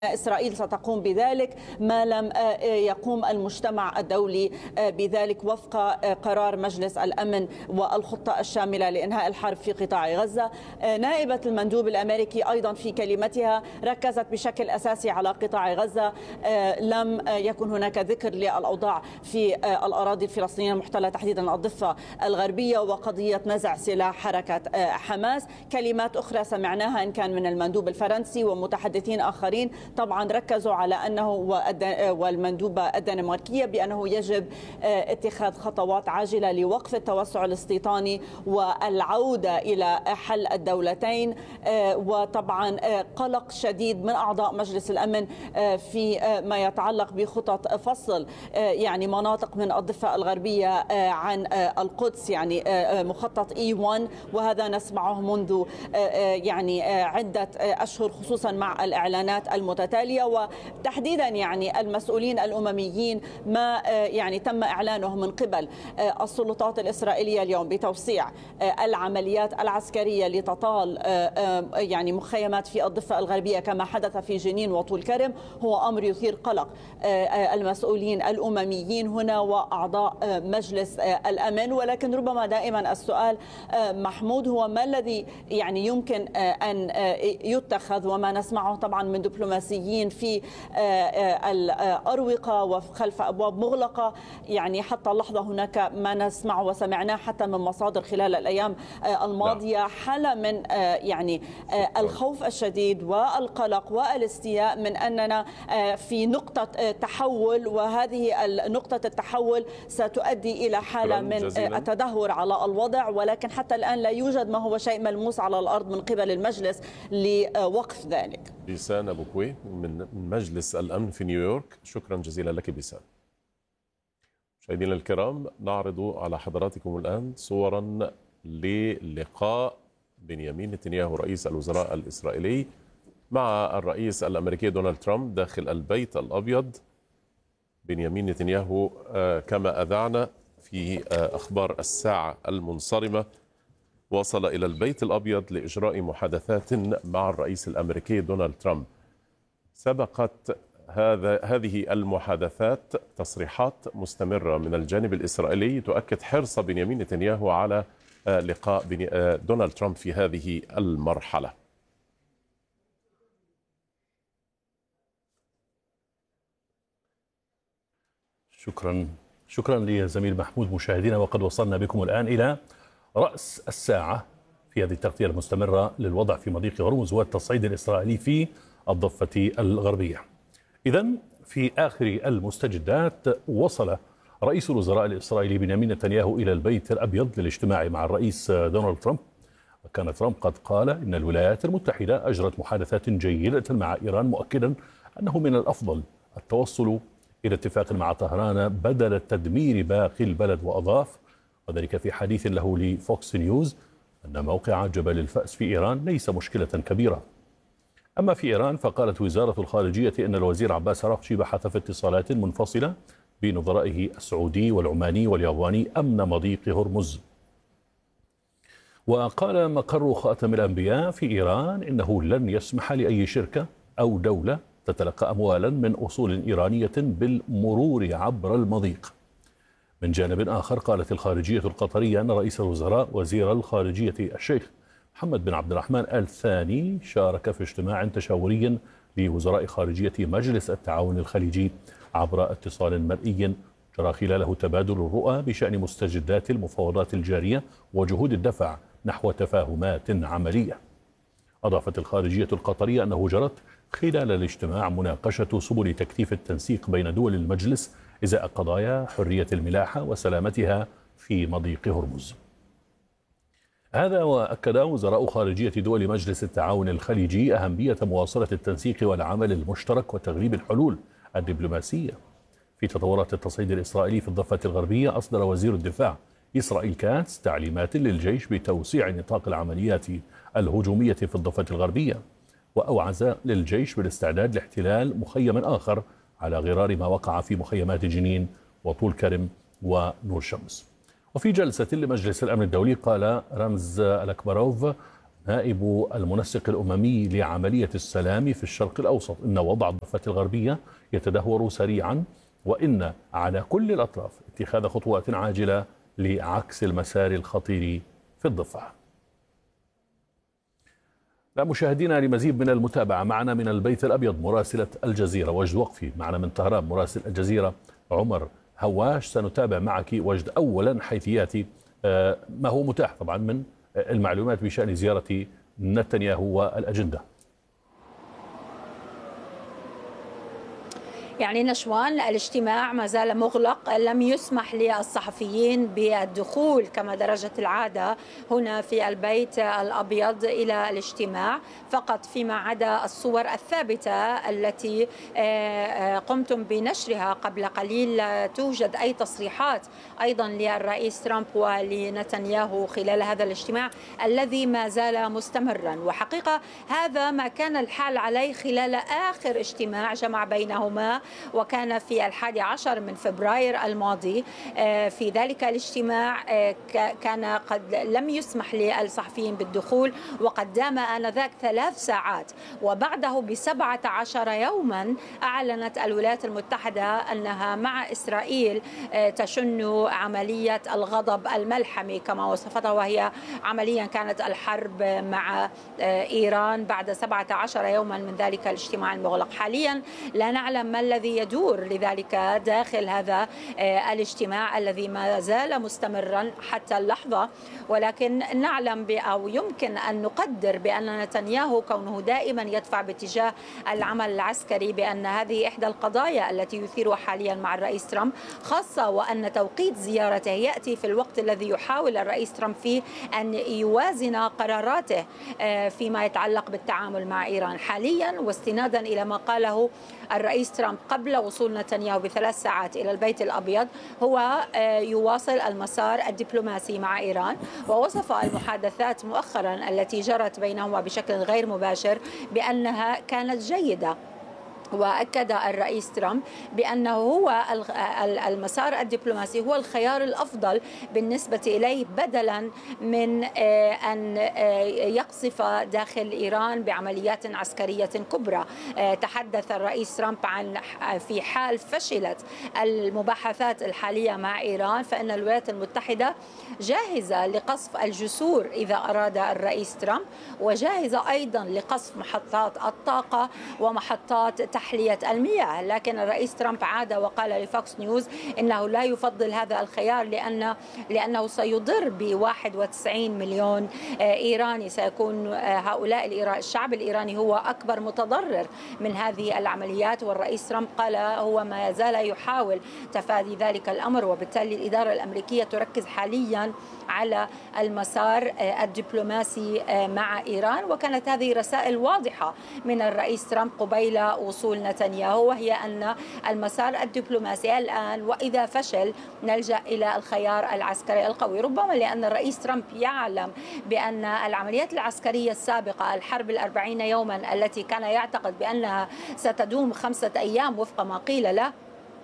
إسرائيل ستقوم بذلك ما لم يقوم المجتمع الدولي بذلك وفق قرار مجلس الأمن والخطة الشاملة لإنهاء الحرب في قطاع غزة. نائبة المندوب الأمريكي أيضا في كلمتها ركزت بشكل أساسي على قطاع غزة. لم يكن هناك ذكر للأوضاع في الأراضي الفلسطينية المحتلة تحديدا الضفة الغربية وقضية نزع سلاح حركة حماس. كلمات أخرى سمعناها إن كان من المندوب الفرنسي ومتحدثين آخرين طبعا ركزوا على أنه والمندوبة الدنماركية بأنه يجب اتخاذ خطوات عاجلة لوقف التوسع الاستيطاني والعودة إلى حل الدولتين. وطبعا قلق شديد من أعضاء مجلس الأمن في ما يتعلق بخطط فصل يعني مناطق من الضفة الغربية عن القدس، يعني مخطط E1، وهذا نسمعه منذ يعني عدة أشهر خصوصا مع الإعلانات المتتالية وتحديدا يعني المسؤولين الأمميين ما يعني تم إعلانه من قبل السلطات الإسرائيلية اليوم بتوسيع العمليات العسكرية لتطال يعني مخيمات في الضفة الغربية كما حدث في جنين وطول كرم هو أمر يثير قلق المسؤولين الأمميين هنا وأعضاء مجلس الأمن. ولكن ربما دائما السؤال محمود هو ما الذي يعني يمكن أن يتخذ، وما نسمعه طبعا من دبلوماسيين في الأروقة وخلف أبواب مغلقة. يعني حتى اللحظة هناك ما نسمعه وسمعناه حتى من مصادر خلال الأيام الماضية حالة من يعني الخوف الشديد والقلق والاستياء من أننا في نقطة تحول، وهذه نقطة التحول ستؤدي إلى حالة من التدهور على الوضع. ولكن حتى الآن لا يوجد ما هو شيء ملموس على الأرض من قبل المجلس لوقف ذلك. بيسان أبو كوي من مجلس الأمن في نيويورك، شكرا جزيلا لك بيسان. مشاهدينا الكرام، نعرض على حضراتكم الآن صورا للقاء بنيامين نتنياهو رئيس الوزراء الإسرائيلي مع الرئيس الأمريكي دونالد ترامب داخل البيت الأبيض. بنيامين نتنياهو كما أذعنا في أخبار الساعة المنصرمة وصل إلى البيت الأبيض لإجراء محادثات مع الرئيس الأمريكي دونالد ترامب. سبقت هذه المحادثات تصريحات مستمرة من الجانب الإسرائيلي تؤكد حرص بنيامين نتنياهو على لقاء دونالد ترامب في هذه المرحلة. شكرا لزميل محمود. مشاهدينا، وقد وصلنا بكم الآن إلى رأس الساعة في هذه التغطية المستمرة للوضع في مضيق هرمز والتصعيد الإسرائيلي في الضفة الغربية. إذن في آخر المستجدات وصل رئيس الوزراء الإسرائيلي بنيامين نتنياهو إلى البيت الأبيض للاجتماع مع الرئيس دونالد ترامب. وكان ترامب قد قال إن الولايات المتحدة أجرت محادثات جيدة مع إيران، مؤكدا أنه من الأفضل التوصل إلى اتفاق مع طهران بدل تدمير باقي البلد. وأضاف وذلك في حديث له لفوكس نيوز أن موقع جبل الفأس في إيران ليس مشكلة كبيرة. أما في إيران فقالت وزارة الخارجية أن الوزير عباس عراقچي بحث في اتصالات منفصلة بنظرائه السعودي والعماني والياباني أمن مضيق هرمز. وقال مقر خاتم الأنبياء في إيران إنه لن يسمح لأي شركة أو دولة تتلقى أموالا من أصول إيرانية بالمرور عبر المضيق. من جانب آخر قالت الخارجية القطرية أن رئيس الوزراء وزير الخارجية الشيخ محمد بن عبد الرحمن آل ثاني شارك في اجتماع تشاوري لوزراء خارجية مجلس التعاون الخليجي عبر اتصال مرئي جرى خلاله تبادل الرؤى بشأن مستجدات المفاوضات الجارية وجهود الدفع نحو تفاهمات عملية. أضافت الخارجية القطرية أنه جرت خلال الاجتماع مناقشة سبل تكثيف التنسيق بين دول المجلس إزاء قضايا حرية الملاحة وسلامتها في مضيق هرمز. هذا وأكد وزراء خارجية دول مجلس التعاون الخليجي أهمية مواصلة التنسيق والعمل المشترك وتغليب الحلول الدبلوماسية. في تطورات التصعيد الإسرائيلي في الضفة الغربية، أصدر وزير الدفاع إسرائيل كاتس تعليمات للجيش بتوسيع نطاق العمليات الهجومية في الضفة الغربية، وأوعز للجيش بالاستعداد لاحتلال مخيم آخر على غرار ما وقع في مخيمات جنين وطول كرم ونور شمس. وفي جلسة لمجلس الأمن الدولي قال رمز الأكبروف نائب المنسق الأممي لعملية السلام في الشرق الأوسط إن وضع الضفة الغربية يتدهور سريعا، وإن على كل الأطراف اتخاذ خطوات عاجلة لعكس المسار الخطير في الضفة. لا مشاهدينا، لمزيد من المتابعة معنا من البيت الأبيض مراسلة الجزيرة وجد وقفي، معنا من طهران مراسل الجزيرة عمر هواش. سنتابع معك وجد أولا حيثيات ما هو متاح طبعا من المعلومات بشأن زيارة نتنياهو والأجندة. يعني نشوان، الاجتماع ما زال مغلق، لم يسمح للصحفيين بالدخول كما درجت العادة هنا في البيت الأبيض إلى الاجتماع، فقط فيما عدا الصور الثابتة التي قمتم بنشرها قبل قليل. لا توجد أي تصريحات أيضا للرئيس ترامب ولنتنياهو خلال هذا الاجتماع الذي ما زال مستمرا. وحقيقة هذا ما كان الحال عليه خلال آخر اجتماع جمع بينهما، وكان في 11 من فبراير الماضي. في ذلك الاجتماع كان قد لم يسمح للصحفيين بالدخول، وقد دام آنذاك 3 ساعات. وبعده ب17 يوما أعلنت الولايات المتحدة أنها مع إسرائيل تشن عملية الغضب الملحمي كما وصفتها، وهي عمليا كانت الحرب مع إيران بعد 17 يوما من ذلك الاجتماع المغلق. حاليا لا نعلم ما الذي يدور لذلك داخل هذا الاجتماع الذي ما زال مستمرا حتى اللحظة، ولكن نعلم أو يمكن أن نقدر بأن نتنياهو كونه دائما يدفع باتجاه العمل العسكري بأن هذه إحدى القضايا التي يثيرها حاليا مع الرئيس ترامب، خاصة وأن توقيت زيارته يأتي في الوقت الذي يحاول الرئيس ترامب فيه أن يوازن قراراته فيما يتعلق بالتعامل مع إيران حاليا. واستنادا إلى ما قاله الرئيس ترامب قبل وصول نتنياهو ب3 ساعات إلى البيت الأبيض، هو يواصل المسار الدبلوماسي مع إيران. ووصف المحادثات مؤخرا التي جرت بينهما بشكل غير مباشر بأنها كانت جيدة. وأكد الرئيس ترامب بأنه هو المسار الدبلوماسي هو الخيار الأفضل بالنسبة إليه، بدلا من أن يقصف داخل إيران بعمليات عسكرية كبرى. تحدث الرئيس ترامب عن في حال فشلت المباحثات الحالية مع إيران فإن الولايات المتحدة جاهزة لقصف الجسور إذا أراد الرئيس ترامب، وجاهزة أيضا لقصف محطات الطاقة ومحطات تحلية المياه. لكن الرئيس ترامب عاد وقال لفوكس نيوز إنه لا يفضل هذا الخيار لأنه سيضر ب91 مليون إيراني. سيكون هؤلاء الشعب الإيراني هو أكبر متضرر من هذه العمليات. والرئيس ترامب قال هو ما يزال يحاول تفادي ذلك الأمر، وبالتالي الإدارة الأمريكية تركز حاليا على المسار الدبلوماسي مع إيران. وكانت هذه رسائل واضحة من الرئيس ترامب قبيل وصول نتنياهو، وهي أن المسار الدبلوماسي الآن وإذا فشل نلجأ إلى الخيار العسكري القوي، ربما لأن الرئيس ترامب يعلم بأن العمليات العسكرية السابقة، الحرب 40 يوما التي كان يعتقد بأنها ستدوم 5 أيام وفق ما قيل له،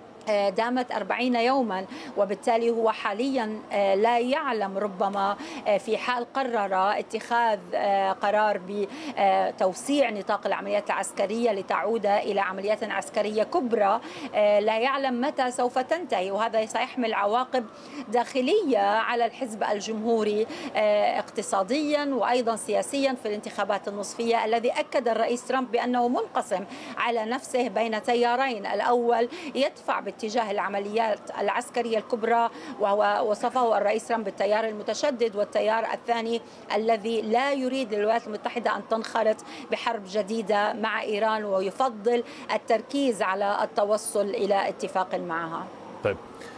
دامت 40 يوما. وبالتالي هو حاليا لا يعلم، ربما في حال قرر اتخاذ قرار بتوسيع نطاق العمليات العسكرية لتعود إلى عمليات عسكرية كبرى، لا يعلم متى سوف تنتهي. وهذا سيحمل عواقب داخلية على الحزب الجمهوري اقتصاديا وأيضا سياسيا في الانتخابات النصفية، الذي أكد الرئيس ترامب بأنه منقسم على نفسه بين تيارين. الأول يدفع اتجاه العمليات العسكرية الكبرى، وهو وصفه الرئيس ترامب بالتيار المتشدد، والتيار الثاني الذي لا يريد الولايات المتحدة أن تنخرط بحرب جديدة مع إيران، ويفضل التركيز على التوصل إلى اتفاق معها. طيب،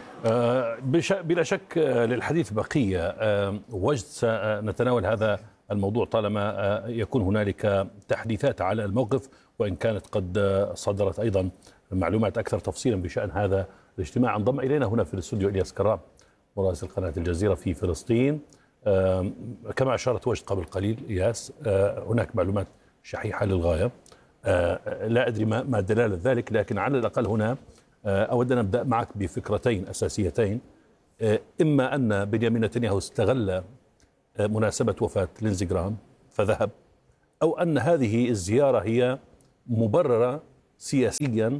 بلا شك للحديث بقية، وجد سنتناول هذا الموضوع طالما يكون هنالك تحديثات على الموقف، وإن كانت قد صدرت أيضا معلومات أكثر تفصيلا بشأن هذا الاجتماع. انضم إلينا هنا في الاستوديو إلياس كرام مراسل قناة الجزيرة في فلسطين. كما أشارت وجد قبل قليل إلياس، هناك معلومات شحيحة للغاية، لا أدري ما دلالة ذلك، لكن على الأقل هنا أود أن أبدأ معك بفكرتين أساسيتين. إما أن بنيامين نتنياهو استغل مناسبة وفاة لينزي جرام فذهب، أو أن هذه الزيارة هي مبررة سياسيا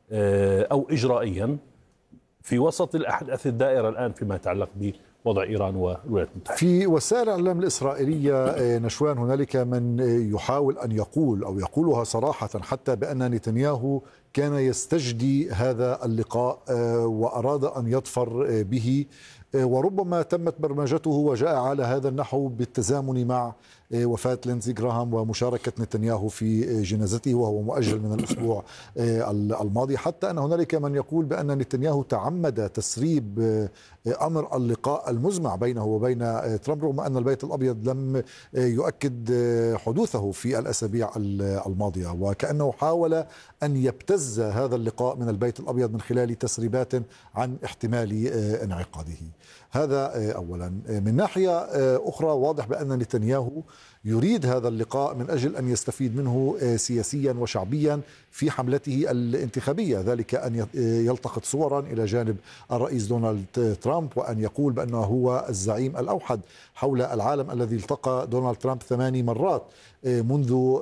أو إجرائيا في وسط الأحداث الدائرة الآن فيما يتعلق بوضع إيران والولايات المتحدة؟ في وسائل الإعلام الإسرائيلية نشوان هنالك من يحاول أن يقول أو يقولها صراحة حتى بأن نتنياهو كان يستجدي هذا اللقاء وأراد أن يظفر به، وربما تمت برمجته وجاء على هذا النحو بالتزامن مع وفاة لينزي جراهام ومشاركة نتنياهو في جنازته، وهو مؤجل من الأسبوع الماضي. حتى أن هنالك من يقول بأن نتنياهو تعمد تسريب أمر اللقاء المزمع بينه وبين ترامب، رغم أن البيت الأبيض لم يؤكد حدوثه في الأسابيع الماضية، وكأنه حاول أن يبتز هذا اللقاء من البيت الأبيض من خلال تسريبات عن احتمال انعقاده. هذا أولا. من ناحية أخرى واضح بأن نتنياهو يريد هذا اللقاء من أجل أن يستفيد منه سياسيا وشعبيا في حملته الانتخابية، ذلك أن يلتقط صورا إلى جانب الرئيس دونالد ترامب وأن يقول بأنه هو الزعيم الأوحد حول العالم الذي التقى دونالد ترامب 8 مرات منذ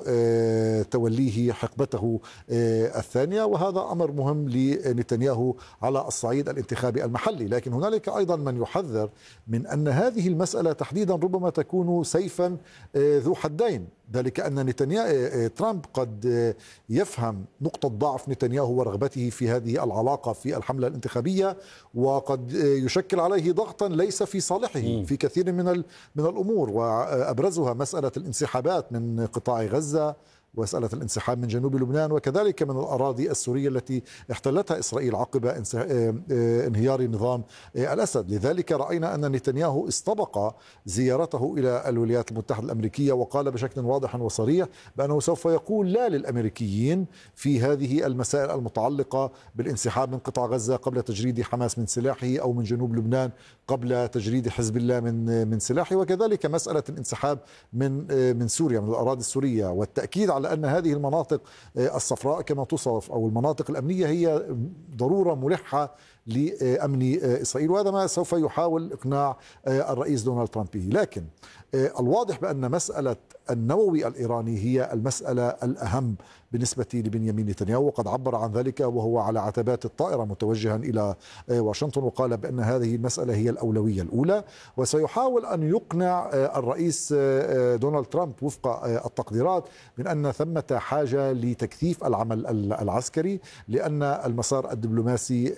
توليه حقبته الثانية، وهذا أمر مهم لنتنياهو على الصعيد الانتخابي المحلي. لكن هنالك أيضا من يحذر من أن هذه المسألة تحديدا ربما تكون سيفا ذو حدين، ذلك أن ترامب قد يفهم نقطة ضعف نتنياهو ورغبته في هذه العلاقة في الحملة الانتخابية، وقد يشكل عليه ضغطا ليس في صالحه في كثير من الأمور، وأبرزها مسألة الانسحابات من قطاع غزة، ومسألة الانسحاب من جنوب لبنان، وكذلك من الأراضي السورية التي احتلتها إسرائيل عقب انهيار نظام الأسد. لذلك رأينا أن نتنياهو استبق زيارته إلى الولايات المتحدة الأمريكية وقال بشكل واضح وصريح بأنه سوف يقول لا للأمريكيين في هذه المسائل المتعلقة بالانسحاب من قطاع غزة قبل تجريد حماس من سلاحه، أو من جنوب لبنان قبل تجريد حزب الله من سلاحه، وكذلك مسألة الانسحاب من سوريا، من الأراضي السورية، والتأكيد على أن هذه المناطق الصفراء كما تصف أو المناطق الأمنية هي ضرورة ملحة لأمن إسرائيل، وهذا ما سوف يحاول إقناع الرئيس دونالد ترامب به. لكن الواضح بأن مسألة النووي الإيراني هي المسألة الأهم بالنسبة لبنيامين نتنياهو، وقد عبر عن ذلك وهو على عتبات الطائرة متوجها إلى واشنطن، وقال بأن هذه المسألة هي الأولوية الأولى، وسيحاول أن يقنع الرئيس دونالد ترامب وفق التقديرات من أن ثمة حاجة لتكثيف العمل العسكري، لأن المسار الدبلوماسي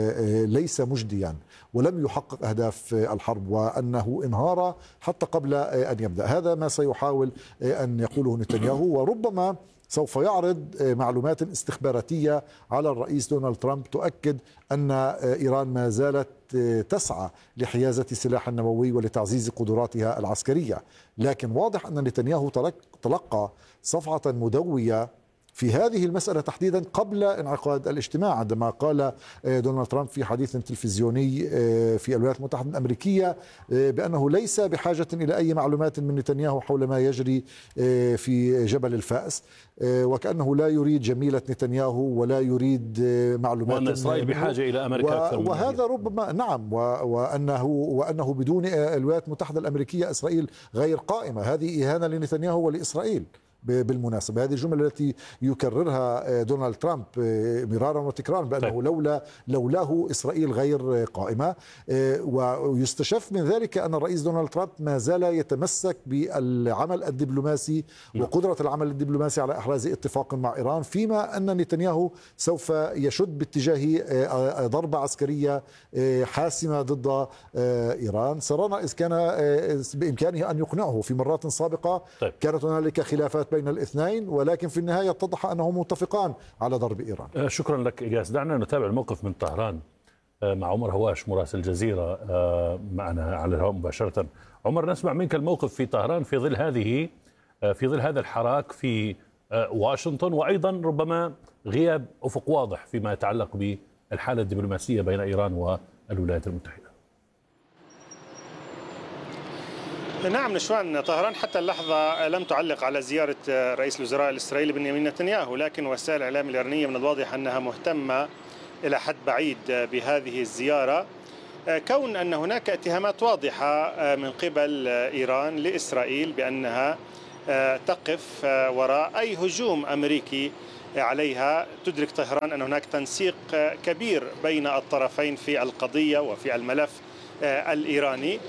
ليس مجديا ولم يحقق أهداف الحرب، وأنه انهار حتى قبل أن يبدأ. هذا ما سيحاول أن يقوله نتنياهو، وربما سوف يعرض معلومات استخباراتية على الرئيس دونالد ترامب تؤكد أن إيران ما زالت تسعى لحيازة سلاح النووي ولتعزيز قدراتها العسكرية. لكن واضح أن نتنياهو تلقى صفعة مدوية في هذه المسألة تحديدا قبل انعقاد الاجتماع، عندما قال دونالد ترامب في حديث تلفزيوني في الولايات المتحدة الأمريكية بأنه ليس بحاجة إلى أي معلومات من نتنياهو حول ما يجري في جبل الفأس، وكأنه لا يريد جميلة نتنياهو ولا يريد معلومات، وأن إسرائيل بحاجة إلى أمريكا أكثر من وهذا ربما نعم، وأنه بدون الولايات المتحدة الأمريكية إسرائيل غير قائمة. هذه إهانة لنتنياهو ولإسرائيل بالمناسبة. هذه الجملة التي يكررها دونالد ترامب مرارا وتكرارا بأنه لولاه إسرائيل غير قائمة، ويستشف من ذلك أن الرئيس دونالد ترامب ما زال يتمسك بالعمل الدبلوماسي وقدرة العمل الدبلوماسي على إحراز اتفاق مع إيران، فيما أن نتنياهو سوف يشد باتجاه ضربة عسكرية حاسمة ضد إيران. سرنا إذا كان بإمكانه أن يقنعه. في مرات سابقة كانت هنالك خلافات بين الاثنين، ولكن في النهاية اتضح أنهم متفقان على ضرب إيران. شكرا لك إياس. دعنا نتابع الموقف من طهران مع عمر هواش مراسل الجزيرة معنا على الهواء مباشرة. عمر، نسمع منك الموقف في طهران في ظل هذا الحراك في واشنطن، وأيضا ربما غياب أفق واضح فيما يتعلق بالحالة الدبلوماسية بين إيران والولايات المتحدة. نعم نشوان، طهران حتى اللحظة لم تعلق على زيارة رئيس الوزراء الإسرائيلي بنيامين نتنياهو، لكن وسائل الإعلام الإيرانية من الواضح أنها مهتمة إلى حد بعيد بهذه الزيارة، كون أن هناك اتهامات واضحة من قبل إيران لإسرائيل بأنها تقف وراء أي هجوم أمريكي عليها. تدرك طهران أن هناك تنسيق كبير بين الطرفين في القضية وفي الملف الإيراني.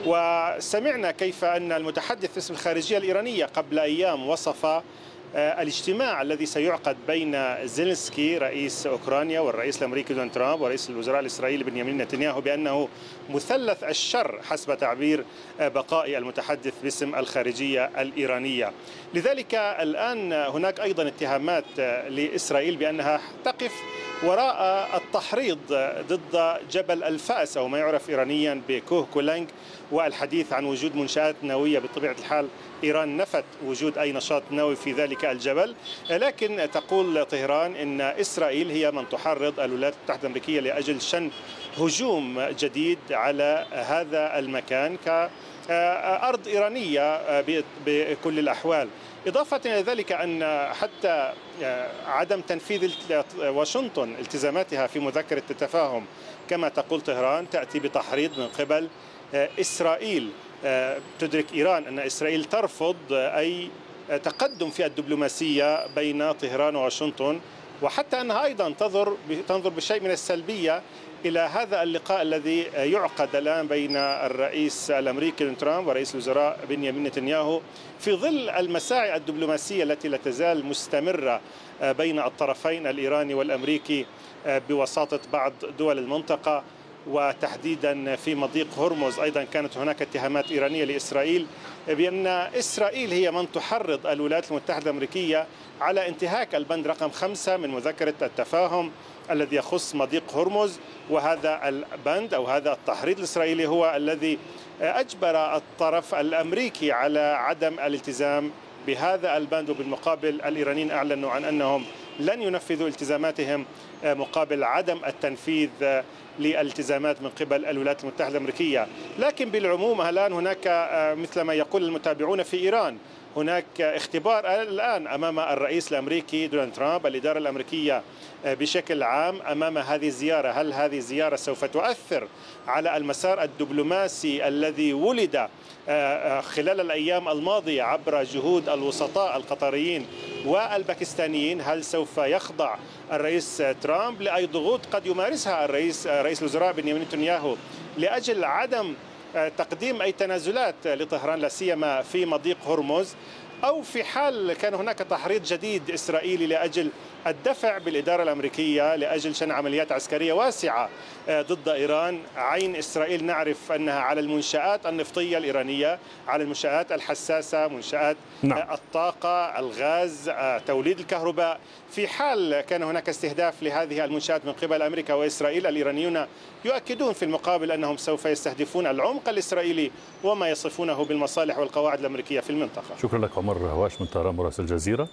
وسمعنا كيف أن المتحدث باسم الخارجية الإيرانية قبل أيام وصف الاجتماع الذي سيعقد بين زيلنسكي رئيس أوكرانيا والرئيس الأمريكي دونالد ترامب ورئيس الوزراء الإسرائيلي بنيامين نتنياهو بأنه مثلث الشر حسب تعبير بقاء المتحدث باسم الخارجية الإيرانية. لذلك الآن هناك أيضا اتهامات لإسرائيل بأنها تقف وراء التحريض ضد جبل الفأس أو ما يعرف إيرانيا بكوه كولانج والحديث عن وجود منشآت نووية. بطبيعة الحال إيران نفت وجود أي نشاط نووي في ذلك الجبل، لكن تقول طهران إن إسرائيل هي من تحرض الولايات المتحدة الأمريكية لأجل شن هجوم جديد على هذا المكان كأرض إيرانية بكل الأحوال. إضافة إلى ذلك أن حتى عدم تنفيذ واشنطن التزاماتها في مذكرة التفاهم كما تقول طهران تأتي بتحريض من قبل إسرائيل. تدرك إيران أن إسرائيل ترفض أي تقدم في الدبلوماسية بين طهران وواشنطن، وحتى أنها أيضا تنظر بشيء من السلبية إلى هذا اللقاء الذي يعقد الآن بين الرئيس الأمريكي دونالد ترامب ورئيس الوزراء بنيامين نتنياهو في ظل المساعي الدبلوماسية التي لا تزال مستمرة بين الطرفين الإيراني والأمريكي بوساطة بعض دول المنطقة، وتحديدا في مضيق هرمز. أيضا كانت هناك اتهامات إيرانية لإسرائيل بأن إسرائيل هي من تحرض الولايات المتحدة الأمريكية على انتهاك البند رقم 5 من مذكرة التفاهم الذي يخص مضيق هرمز. وهذا البند أو هذا التحريض الإسرائيلي هو الذي أجبر الطرف الأمريكي على عدم الالتزام بهذا البند، وبالمقابل الإيرانيين أعلنوا عن أنهم لن ينفذوا التزاماتهم مقابل عدم التنفيذ للالتزامات من قبل الولايات المتحدة الأمريكية. لكن بالعموم الآن هناك مثل ما يقول المتابعون في إيران هناك اختبار الآن أمام الرئيس الأمريكي دونالد ترامب، الإدارة الأمريكية بشكل عام أمام هذه الزيارة. هل هذه الزيارة سوف تؤثر على المسار الدبلوماسي الذي ولد خلال الأيام الماضية عبر جهود الوسطاء القطريين والباكستانيين؟ هل سوف يخضع الرئيس ترامب لأي ضغوط قد يمارسها رئيس الوزراء بنيامين نتنياهو لأجل عدم تقديم أي تنازلات لطهران لا سيما في مضيق هرمز، أو في حال كان هناك تحريض جديد إسرائيلي لأجل الدفع بالإدارة الأمريكية لأجل شن عمليات عسكرية واسعة ضد إيران؟ عين إسرائيل نعرف أنها على المنشآت النفطية الإيرانية، على المنشآت الحساسة، منشآت الطاقة، الغاز، توليد الكهرباء. في حال كان هناك استهداف لهذه المنشآت من قبل أمريكا وإسرائيل، الإيرانيون يؤكدون في المقابل أنهم سوف يستهدفون العمق الإسرائيلي وما يصفونه بالمصالح والقواعد الأمريكية في المنطقة. شكرا لك عمر هواش من طهران مراسل الجزيرة.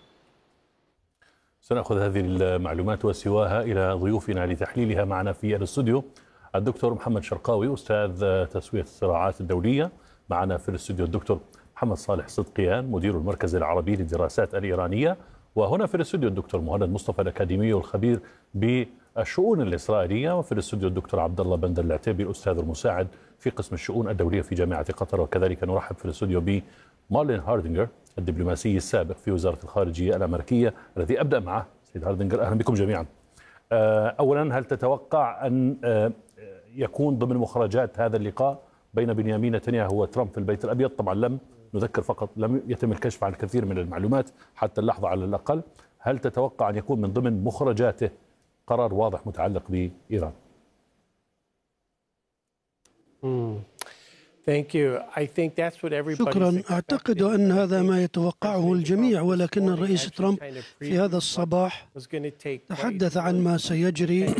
سنأخذ هذه المعلومات وسواها إلى ضيوفنا لتحليلها. معنا في الاستوديو الدكتور محمد شرقاوي أستاذ تسوية الصراعات الدولية، معنا في الاستوديو الدكتور محمد صالح صدقيان مدير المركز العربي للدراسات الإيرانية، وهنا في الاستوديو الدكتور مهند مصطفى الأكاديمي والخبير بالشؤون الإسرائيلية، وفي الاستوديو الدكتور عبد الله بندر العتيبي الأستاذ المساعد في قسم الشؤون الدولية في جامعة قطر. وكذلك نرحب في الاستوديو بمارلين هاردينغر الدبلوماسي السابق في وزارة الخارجية الأمريكية الذي أبدأ معه. سيد هاردينغر أهلا بكم جميعا. أولا، هل تتوقع أن يكون ضمن مخرجات هذا اللقاء بين بنيامين نتنياهو وترامب في البيت الأبيض؟ طبعا لم نذكر فقط، لم يتم الكشف عن الكثير من المعلومات حتى اللحظة على الأقل. هل تتوقع أن يكون من ضمن مخرجاته قرار واضح متعلق بإيران؟ شكرا. أعتقد أن هذا ما يتوقعه الجميع، ولكن الرئيس ترامب في هذا الصباح تحدث عن ما سيجري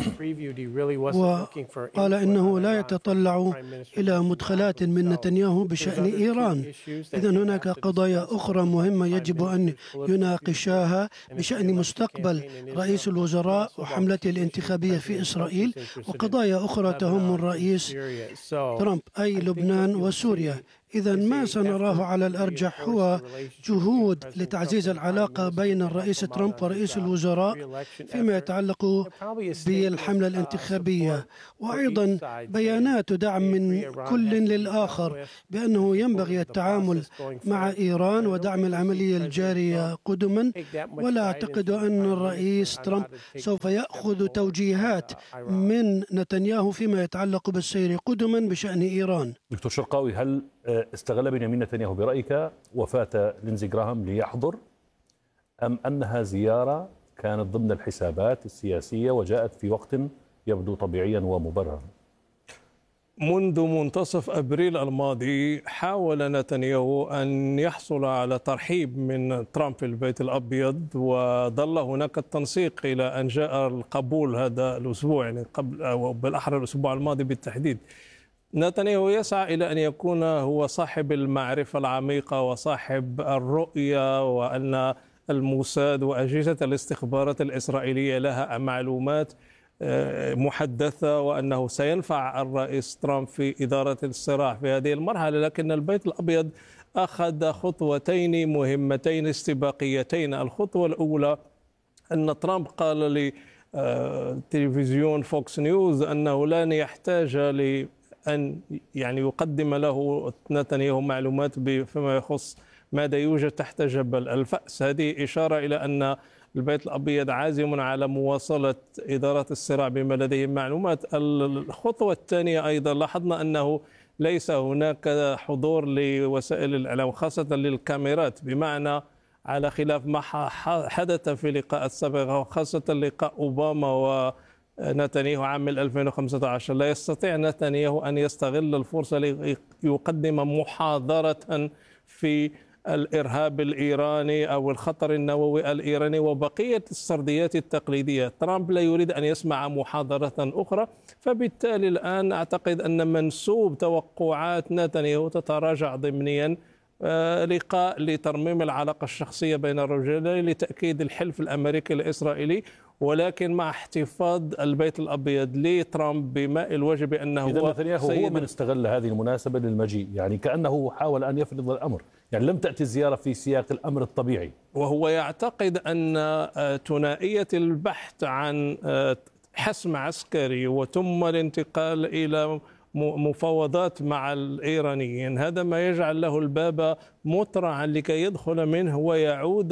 وقال إنه لا يتطلع إلى مدخلات من نتنياهو بشأن إيران. إذن هناك قضايا أخرى مهمة يجب أن يناقشاها بشأن مستقبل رئيس الوزراء وحملته الانتخابية في إسرائيل، وقضايا أخرى تهم الرئيس ترامب أي لبنان وسوريا. إذا ما سنراه على الأرجح هو جهود لتعزيز العلاقة بين الرئيس ترامب ورئيس الوزراء فيما يتعلق بالحملة الانتخابية، وأيضا بيانات دعم من كل للآخر بأنه ينبغي التعامل مع إيران ودعم العملية الجارية قدما. ولا أعتقد أن الرئيس ترامب سوف يأخذ توجيهات من نتنياهو فيما يتعلق بالسير قدما بشأن إيران. دكتور شرقاوي، هل استغل بنيامين نتنياهو برأيك وفاة لينزي جراهام ليحضر، أم أنها زيارة كانت ضمن الحسابات السياسية وجاءت في وقت يبدو طبيعيا ومبررا؟ منذ منتصف أبريل الماضي حاول نتنياهو أن يحصل على ترحيب من ترامب في البيت الأبيض، وظل هناك التنسيق إلى أن جاء القبول هذا الأسبوع، يعني قبل أو بالأحرى الأسبوع الماضي بالتحديد. نتنياهو يسعى إلى أن يكون هو صاحب المعرفة العميقة وصاحب الرؤية، وأن الموساد وأجهزة الاستخبارات الإسرائيلية لها معلومات محدثة، وأنه سينفع الرئيس ترامب في إدارة الصراع في هذه المرحلة. لكن البيت الأبيض أخذ خطوتين مهمتين استباقيتين. الخطوة الأولى أن ترامب قال لتلفزيون فوكس نيوز أنه لن يحتاج أن يعني يقدم له نتنياهو معلومات فيما يخص ماذا يوجد تحت جبل الفأس. هذه إشارة إلى أن البيت الأبيض عازم على مواصلة إدارة الصراع بما لديهم معلومات. الخطوة الثانية أيضا لاحظنا أنه ليس هناك حضور لوسائل الإعلام خاصة للكاميرات، بمعنى على خلاف ما حدث في لقاءات سابقة وخاصة لقاء أوباما ونتنياهو عام 2015. لا يستطيع نتنياهو أن يستغل الفرصة ليقدم محاضرة في الإرهاب الإيراني أو الخطر النووي الإيراني وبقية السرديات التقليدية. ترامب لا يريد أن يسمع محاضرة أخرى، فبالتالي الآن أعتقد أن منسوب توقعات نتنياهو تتراجع ضمنيا. لقاء لترميم العلاقة الشخصية بين الرجلين لتأكيد الحلف الأمريكي الإسرائيلي، ولكن مع احتفاظ البيت الأبيض لترامب بماء الوجه بأنه هو نتنياهو هو من استغل هذه المناسبة للمجيء، يعني كأنه حاول أن يفرض الأمر، يعني لم تأتي الزيارة في سياق الأمر الطبيعي. وهو يعتقد أن ثنائية البحث عن حسم عسكري وثم الانتقال إلى مفاوضات مع الإيرانيين، هذا ما يجعل له الباب مطرعا لكي يدخل منه ويعود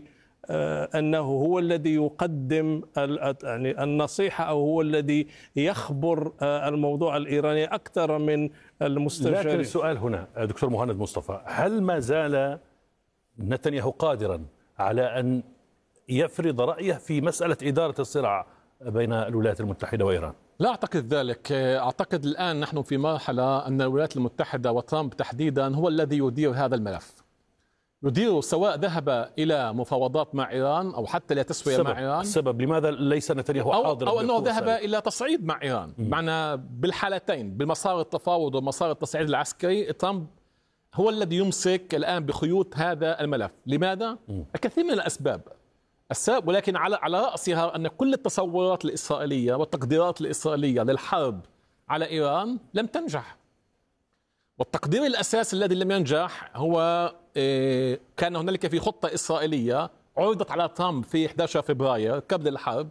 بأنه هو الذي يقدم يعني النصيحة أو هو الذي يخبر الموضوع الإيراني أكثر من المستشار. لكن السؤال هنا دكتور مهند مصطفى، هل ما زال نتنياهو قادرا على أن يفرض رأيه في مسألة إدارة الصراع بين الولايات المتحدة وإيران؟ لا أعتقد ذلك. أعتقد الآن نحن في مرحلة أن الولايات المتحدة وترامب تحديدا هو الذي يدير هذا الملف، يدير سواء ذهب إلى مفاوضات مع إيران أو حتى لا تسوية مع إيران. السبب لماذا ليس نتنياهو حاضرا أو أنه ذهب إلى تصعيد مع إيران. معنى بالحالتين بالمسار التفاوض ومسار التصعيد العسكري ترامب هو الذي يمسك الآن بخيوط هذا الملف. لماذا؟ الكثير من الأسباب. السبب ولكن على رأسها أن كل التصورات الإسرائيلية والتقديرات الإسرائيلية للحرب على إيران لم تنجح. والتقدير الأساسي الذي لم ينجح هو كان هنالك في خطة إسرائيلية عرضت على ترامب في 11 فبراير قبل الحرب،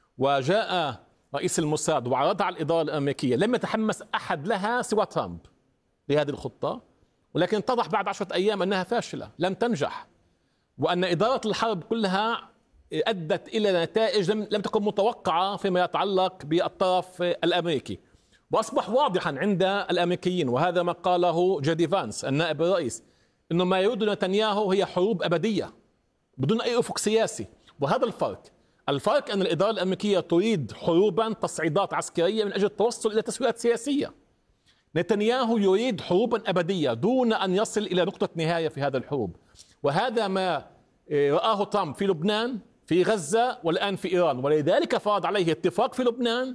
وجاء رئيس الموساد وعرضها على الإدارة الأمريكية. لم يتحمس أحد لها سوى ترامب لهذه الخطة، ولكن اتضح بعد 10 أيام أنها فاشلة لم تنجح، وأن إدارة الحرب كلها أدت إلى نتائج لم تكن متوقعة فيما يتعلق بالطرف الأمريكي. وأصبح واضحا عند الأمريكيين، وهذا ما قاله جدي فانس النائب الرئيس، أنه ما يريد نتنياهو هي حروب أبدية بدون أي أفق سياسي. وهذا الفرق أن الإدارة الأمريكية تريد حروبا تصعيدات عسكرية من أجل التوصل إلى تسويات سياسية. نتنياهو يريد حروبا أبدية دون أن يصل إلى نقطة نهاية في هذا الحروب. وهذا ما رآه ترامب في لبنان، في غزة، والآن في إيران. ولذلك فرض عليه اتفاق في لبنان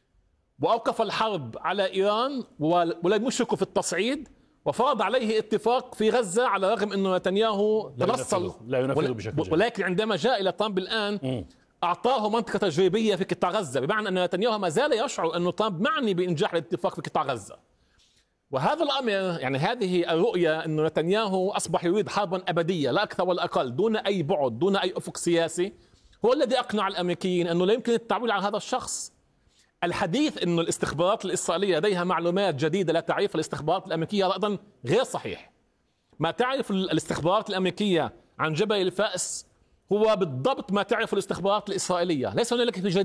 وأوقف الحرب على إيران ولم يشركوا في التصعيد، وفرض عليه اتفاق في غزة على الرغم أنه نتنياهو تنصل لا ينفذ بشكل جيد. ولكن عندما جاء إلى ترامب الآن أعطاه منطقة تجريبية في قطاع غزة، بمعنى أن نتنياهو ما زال يشعر أن ترامب معني بإنجاح الاتفاق في قطاع غزة. وهذا الأمر يعني هذه الرؤية أن نتنياهو أصبح يريد حربا أبدية لا أكثر ولا أقل دون أي بعد دون أي أفق سياسي هو الذي أقنع الأمريكيين أنه لا يمكن التعويل على هذا الشخص. الحديث أن الاستخبارات الإسرائيلية لديها معلومات جديدة لا تعرف الاستخبارات الأمريكية أيضا غير صحيح. ما تعرف الاستخبارات الأمريكية عن جبل الفأس هو بالضبط ما تعرف الاستخبارات الإسرائيلية، ليس هنالك في جديد.